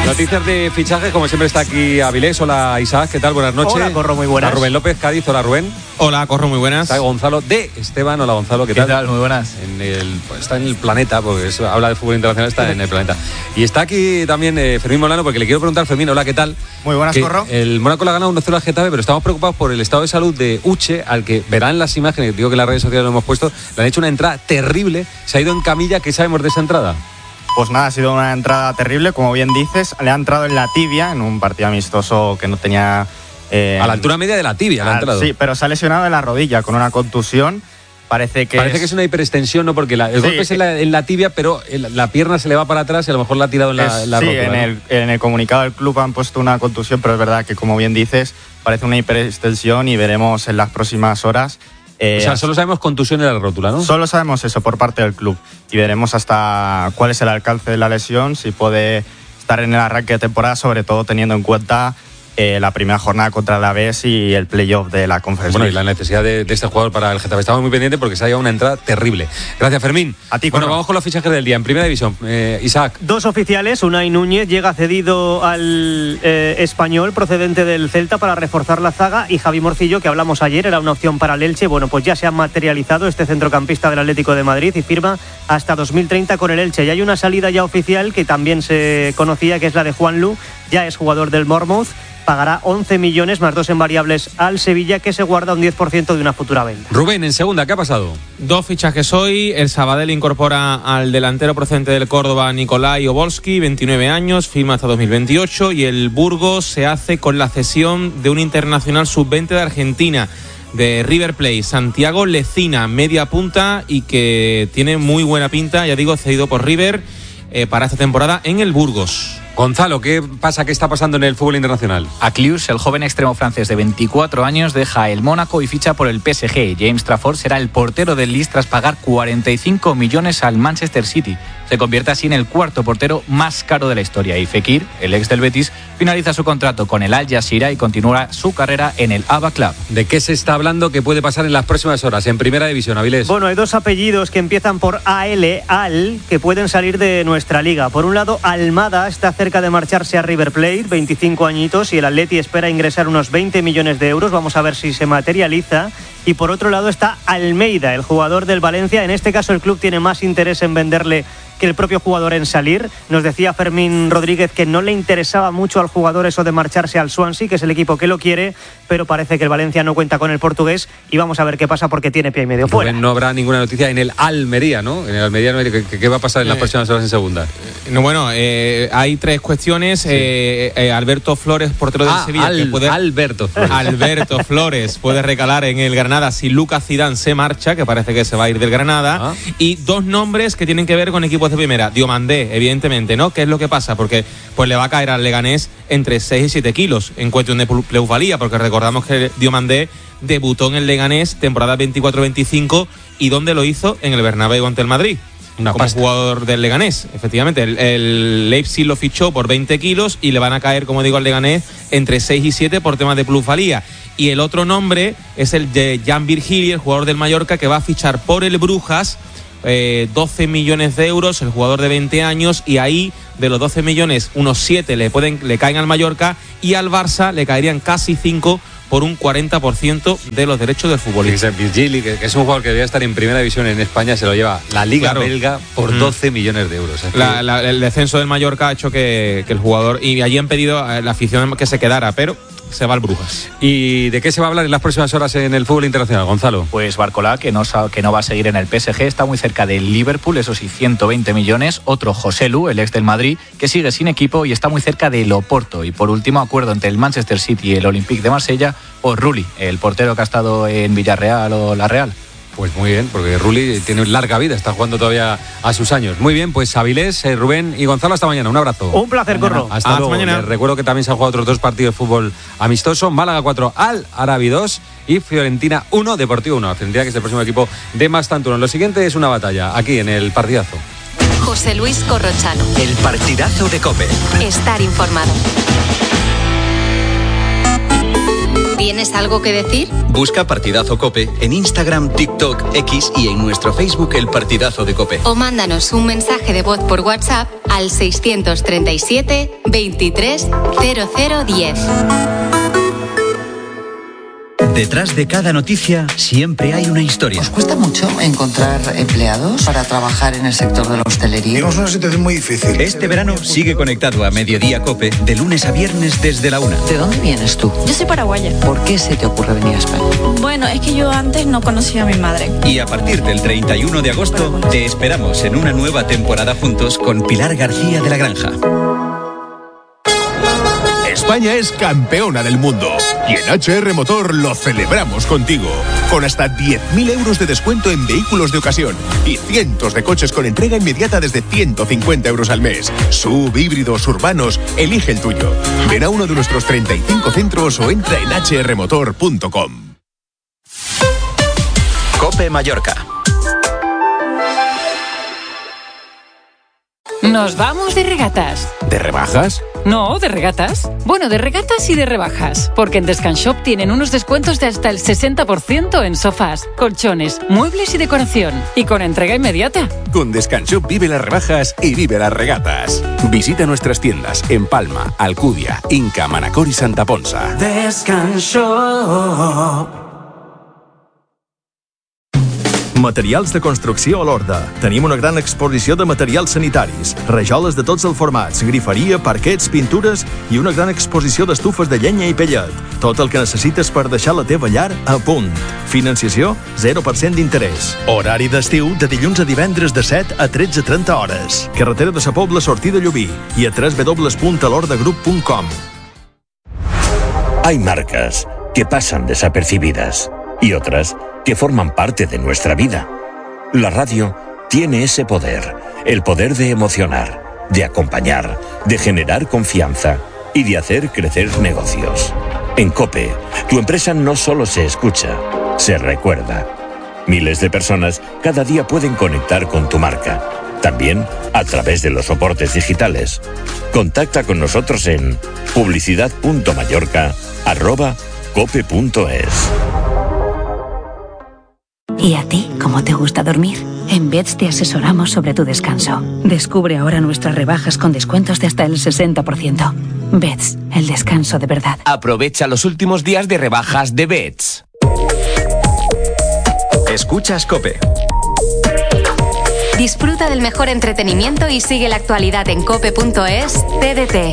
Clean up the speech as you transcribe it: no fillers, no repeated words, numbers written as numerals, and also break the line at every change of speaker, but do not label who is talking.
Noticias de fichajes, como siempre está aquí Avilés. Hola Isaac, ¿qué tal? Buenas noches.
Hola Corro, muy buenas.
Hola Rubén López, Cádiz. Hola Rubén.
Hola Corro, muy buenas.
Está Gonzalo de Esteban. Hola Gonzalo, ¿qué tal?
¿Qué tal? Muy buenas.
Está en el planeta, porque habla de fútbol internacional, está en el planeta. Y está aquí también Fermín Molano, porque le quiero preguntar, Fermín, hola, ¿qué tal?
Muy buenas, Corro.
El Mónaco le ha ganado 1-0 al Getafe, pero estamos preocupados por el estado de salud de Uche, al que verán las imágenes, digo que en las redes sociales lo hemos puesto, le han hecho una entrada terrible, se ha ido en camilla. ¿Qué sabemos de esa entrada?
Pues nada, ha sido una entrada terrible, como bien dices. Le ha entrado en la tibia, en un partido amistoso que no tenía...
a la altura media de la tibia le ha entrado.
Sí, pero se ha lesionado en la rodilla con una contusión. Parece que
es una hiperextensión, ¿no? Porque el golpe es en la tibia, pero la pierna se le va para atrás y a lo mejor la ha tirado en la
sí,
rótula,
en el comunicado del club han puesto una contusión, pero es verdad que, como bien dices, parece una hiperextensión y veremos en las próximas horas.
O sea, solo sabemos contusión en la rótula, ¿no?
Solo sabemos eso por parte del club y veremos hasta cuál es el alcance de la lesión, si puede estar en el arranque de temporada, sobre todo teniendo en cuenta la primera jornada contra el Alavés y el playoff de la Conference League.
Y la necesidad de este jugador para el Getafe. Estamos muy pendientes porque se ha llevado una entrada terrible. Gracias, Fermín.
A ti,
bueno, vamos con los fichajes del día. En Primera División, Isaac.
Dos oficiales. Unai Núñez llega cedido al Español procedente del Celta para reforzar la zaga, y Javi Morcillo, que hablamos ayer, era una opción para el Elche. Bueno, pues ya se ha materializado este centrocampista del Atlético de Madrid y firma hasta 2030 con el Elche. Y hay una salida ya oficial que también se conocía, que es la de Juanlu. Ya es jugador del Bournemouth. Pagará 11 millones más 2 en variables al Sevilla, que se guarda un 10% de una futura venta.
Rubén, en segunda, ¿qué ha pasado?
Dos fichajes hoy. El Sabadell incorpora al delantero procedente del Córdoba, Nikolai Obolski, 29 años, firma hasta 2028. Y el Burgos se hace con la cesión de un internacional sub-20 de Argentina, de River Plate, Santiago Lecina, media punta, y que tiene muy buena pinta, ya digo, cedido por River para esta temporada en el Burgos.
Gonzalo, ¿qué pasa? ¿Qué está pasando en el fútbol internacional?
Aklius, el joven extremo francés de 24 años, deja el Mónaco y ficha por el PSG. James Trafford será el portero del Lille tras pagar 45 millones al Manchester City. Se convierte así en el cuarto portero más caro de la historia. Y Fekir, el ex del Betis, finaliza su contrato con el Al Jazeera y continúa su carrera en el ABA Club.
¿De qué se está hablando que puede pasar en las próximas horas en Primera División, Avilés?
Bueno, hay dos apellidos que empiezan por Al, que pueden salir de nuestra liga. Por un lado, Almada está cerca de marcharse a River Plate, 25 añitos, y el Atleti espera ingresar unos 20 millones de euros. Vamos a ver si se materializa. Y por otro lado está Almeida, el jugador del Valencia. En este caso el club tiene más interés en venderle que el propio jugador en salir. Nos decía Fermín Rodríguez que no le interesaba mucho al jugador eso de marcharse al Swansea, que es el equipo que lo quiere, pero parece que el Valencia no cuenta con el portugués y vamos a ver qué pasa porque tiene pie y medio fuera.
No habrá ninguna noticia en el Almería, ¿no? En el Almería, ¿qué va a pasar en las próximas horas en segunda?
Bueno, hay tres cuestiones. Sí. Alberto Flores, portero del Sevilla. Alberto Flores puede recalar en el Granada si Lucas Zidane se marcha, que parece que se va a ir del Granada. Y dos nombres que tienen que ver con equipos de primera. Diomandé, evidentemente, ¿no? ¿Qué es lo que pasa? Porque pues le va a caer al Leganés entre 6 y 7 kilos en cuestión de plusvalía, porque recordamos que Diomandé debutó en el Leganés temporada 24-25 y ¿dónde lo hizo? En el Bernabéu ante el Madrid. Como jugador del Leganés, efectivamente. El Leipzig lo fichó por 20 kilos y le van a caer, como digo, al Leganés entre 6 y 7 por temas de plusvalía. Y el otro nombre es el de Jan Virgili, el jugador del Mallorca, que va a fichar por el Brujas, 12 millones de euros, el jugador de 20 años, y ahí de los 12 millones, unos 7 le caen al Mallorca y al Barça le caerían casi 5 por un 40% de los derechos del futbolista.
Virgili, que es un jugador que debía estar en Primera División en España, se lo lleva la Liga belga por 12 millones de euros.
El descenso del Mallorca ha hecho que el jugador, y allí han pedido a la afición que se quedara, pero se va al Brujas.
¿Y de qué se va a hablar en las próximas horas en el fútbol internacional, Gonzalo?
Pues Barcolá, que no va a seguir en el PSG, está muy cerca del Liverpool, eso sí, 120 millones. Otro, Joselu, el ex del Madrid, que sigue sin equipo y está muy cerca del Oporto. Y por último, acuerdo entre el Manchester City y el Olympique de Marsella por Rulli, el portero que ha estado en Villarreal o La Real.
Pues muy bien, porque Rulli tiene larga vida, está jugando todavía a sus años. Muy bien, pues Avilés, Rubén y Gonzalo, hasta mañana. Un abrazo.
Un placer, Corro.
Hasta luego.
Mañana.
Les recuerdo que también se han jugado otros dos partidos de fútbol amistoso. Málaga 4, Al Arabi 2 y Fiorentina 1, Deportivo 1. Fiorentina, que es el próximo equipo de Mastantuono. Lo siguiente es una batalla, aquí en el partidazo.
José Luis Corrochano.
El partidazo de COPE.
Estar informado. ¿Tienes algo que decir?
Busca Partidazo COPE en Instagram, TikTok, X y en nuestro Facebook El Partidazo de COPE.
O mándanos un mensaje de voz por WhatsApp al 637 23 0010.
Detrás de cada noticia siempre hay una historia.
¿Os cuesta mucho encontrar empleados para trabajar en el sector de la hostelería?
Tenemos una situación muy difícil. Este verano sigue conectado a Mediodía COPE de lunes a viernes desde la 1.
¿De dónde vienes tú?
Yo soy paraguaya.
¿Por qué se te ocurre venir a España?
Bueno, es que yo antes no conocía a mi madre.
Y a partir del 31 de agosto te esperamos en una nueva temporada juntos con Pilar García de la Granja.
España es campeona del mundo y en HR Motor lo celebramos contigo, con hasta 10.000 euros de descuento en vehículos de ocasión y cientos de coches con entrega inmediata desde 150 euros al mes. SUV, híbridos, urbanos, elige el tuyo. Ven a uno de nuestros 35 centros o entra en hrmotor.com.
COPE Mallorca.
Nos vamos de regatas.
¿De rebajas?
No, de regatas. Bueno, de regatas y de rebajas. Porque en Descanshop tienen unos descuentos de hasta el 60% en sofás, colchones, muebles y decoración. Y con entrega inmediata.
Con Descanshop vive las rebajas y vive las regatas. Visita nuestras tiendas en Palma, Alcudia, Inca, Manacor y Santa Ponsa.
Descanshop. Materials de construcció a l'Horda. Tenim una gran exposició de materials sanitaris, rajoles de tots els formats, griferia, parquets, pintures i una gran exposició d'estufes de llenya i pellet. Tot el que necessites per deixar la teva llar a punt. Financiació 0% d'interès. Horari d'estiu de dilluns a divendres de 7 a 13:30 hores. Carretera de Sa Pobla, sortida Llubí i a www.alhordagroup.com.
Hay marcas que pasan desapercibidas y otras que forman parte de nuestra vida. La radio tiene ese poder, el poder de emocionar, de acompañar, de generar confianza y de hacer crecer negocios. En COPE, tu empresa no solo se escucha, se recuerda. Miles de personas cada día pueden conectar con tu marca, también a través de los soportes digitales. Contacta con nosotros en publicidad.mallorca@cope.es.
¿Y a ti, cómo te gusta dormir? En Beds te asesoramos sobre tu descanso. Descubre ahora nuestras rebajas con descuentos de hasta el 60%. Beds, el descanso de verdad.
Aprovecha los últimos días de rebajas de Beds.
Escuchas COPE.
Disfruta del mejor entretenimiento y sigue la actualidad en cope.es. TDT.